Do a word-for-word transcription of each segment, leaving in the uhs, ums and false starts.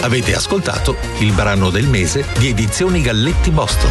Avete ascoltato il brano del mese di Edizioni Galletti Boston.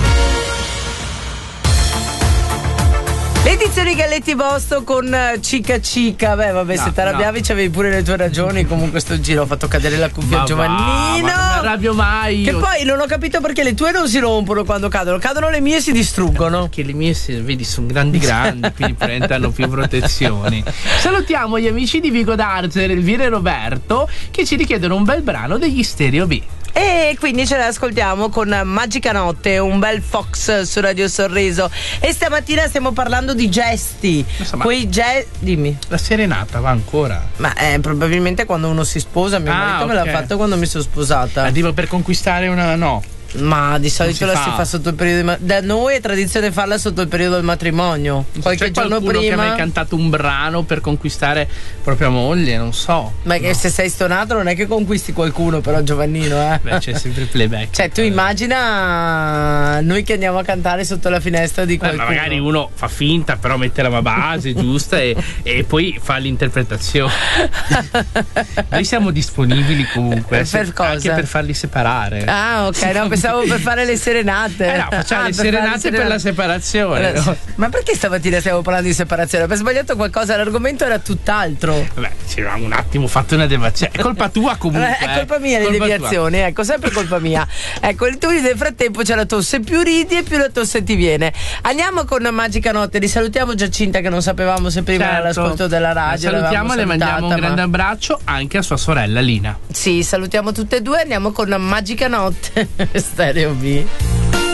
Le edizioni Galletti Boston con Cica Cica. Beh, vabbè, no, se ti arrabbiavi no. C'avevi pure le tue ragioni. Comunque sto giro ho fatto cadere la cuffia a Giovannino. Ma non mi arrabbio mai. Che io. poi non ho capito perché le tue non si rompono quando cadono. Cadono le mie e si distruggono. Che le mie, vedi, sono grandi grandi, quindi hanno più protezioni. Salutiamo gli amici di Vigo d'Arzer, Elvira e Roberto, che ci richiedono un bel brano degli Stereo B. E quindi ce l'ascoltiamo con Magica Notte, un bel Fox su Radio Sorriso. E stamattina stiamo parlando di gesti. So, quei gesti. Dimmi. La serenata va ancora? Ma eh, probabilmente quando uno si sposa. Mio ah, marito okay. me l'ha fatto quando mi sono sposata. Ma dico per conquistare una. No. Ma di solito si la fa. si fa sotto il periodo di ma- da noi è tradizione farla sotto il periodo del matrimonio. Qualche C'è giorno prima che prima hai cantato un brano per conquistare propria moglie, non so. Ma no. che se sei stonato non è che conquisti qualcuno, però Giovannino, eh. Beh, c'è sempre il playback. Cioè tu immagina noi che andiamo a cantare sotto la finestra di qualcuno. Beh, ma magari uno fa finta, però mette la base giusta e, e poi fa l'interpretazione. Noi siamo disponibili comunque per se, cosa? Anche per farli separare. Ah, ok, no, pensavo per fare le serenate. Eh no, facciamo ah, le per serenate serenate per la separazione. No? Ma perché stamattina stiamo parlando di separazione? Ho sbagliato qualcosa, l'argomento era tutt'altro. Vabbè, ci avevamo un attimo fatto una deviazione. È colpa tua comunque. È colpa mia le colpa deviazioni, tua. Ecco, sempre colpa mia. Ecco, tu nel frattempo c'è la tosse, più ridi e più la tosse ti viene. Andiamo con Magica Notte, risalutiamo Giacinta che non sapevamo se prima certo. era l'ascolto della radio. La salutiamo e le mandiamo un grande ma... abbraccio anche a sua sorella Lina. Sì, salutiamo tutte e due, andiamo con Magica Notte. Stereo B.